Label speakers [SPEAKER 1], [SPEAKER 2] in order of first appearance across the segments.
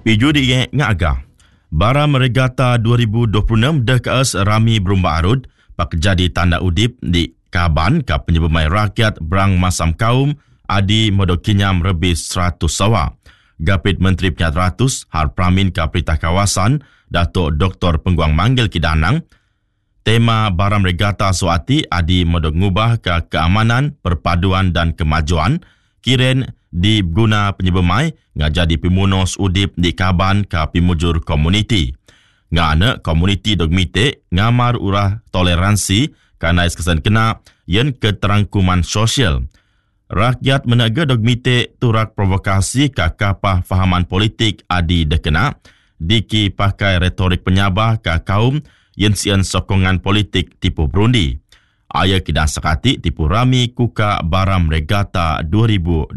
[SPEAKER 1] Piju di ngaga. Baram Regata 2026 dekas rami berumba arud pak jadi tanda udip di Kaban ka penyebemai rakyat berang masam kaum adi modokinyam lebih 100 sawa. Gapit Menteri Penyat Ratus Har Pramin ka Perintah Kawasan Datuk Dr. Pengguang Manggil Kidanang. Tema Baram Regata Suati adi modok ngubah ke keamanan, perpaduan dan kemajuan kiren diguna penyebemai ngajadi pimunos udip di Kaban ka pimujur komuniti. Ngana komuniti dogmite ngamar urah toleransi karena kesan kena yen keterangkuman sosial. Rakyat menaga dogmite turak provokasi ka kapah fahaman politik adi dekena diki pakai retorik penyabah ka kaum yen sian sokongan politik tipu Burundi. Aya kidang sakati tipu rami kuka Baram Regata 2026.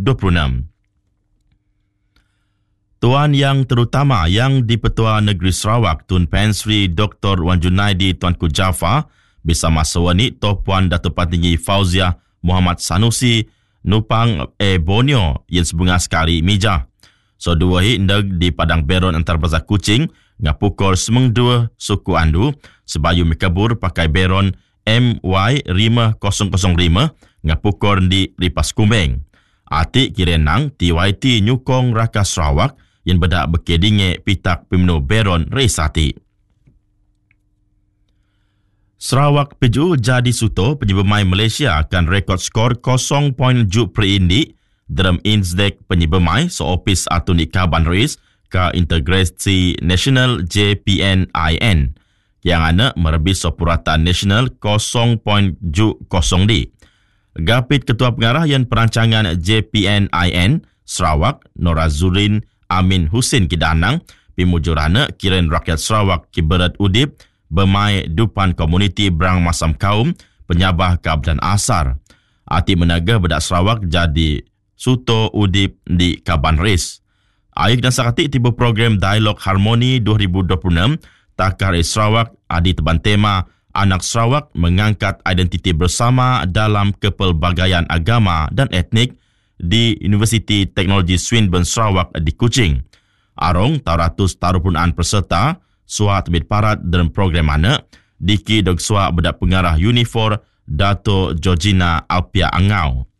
[SPEAKER 1] Tuan yang terutama yang di-Petua Negeri Sarawak Tun Pen Sri Dr. Wan Junaidi Tuanku Jafar bersama sewani Puan Datuk Patinggi Fauzia Muhammad Sanusi Nupang Borneo yang sebunga sekali mijah. So dua hindag di Padang Beron Antarabangsa Kuching ngapukor semeng dua suku andu sebayu mikabur pakai Beron MY5005 ngapukor di Lipas Kumbeng. Ati kirenang TYT nyukong Raka Sarawak yang bedak bekedinge pitak pimno Beron Resati. Sarawak Peju jadi suto penyebemai Malaysia akan rekod skor 0.7 per indi dalam Inzdek penyebemai seopis atau di Kaban Race ke Integrasi Nasional JPNIN yang ana merebis sopuratan nasional 0.70 di. Gapit Ketua Pengarah yang perancangan JPNIN Sarawak Norazurin Amin Husin Kidanang pimujurana kiren rakyat Sarawak kiberat udip bermai dupan komuniti berang masam kaum penyabah kab dan asar. Ati menaga bedak Sarawak jadi suto udip di Kaban Ris. Ayik dan sakati tiba program Dialog Harmoni 2026 Takar Sarawak adi teban tema Anak Sarawak mengangkat identiti bersama dalam kepelbagaian agama dan etnik di Universiti Teknologi Swinburne Sarawak di Kuching. Arong taratus tarupunaan peserta suat mit parat dalam program mana diki dog suat bedak pengarah Unifor Dato Georgina Alpia Angau.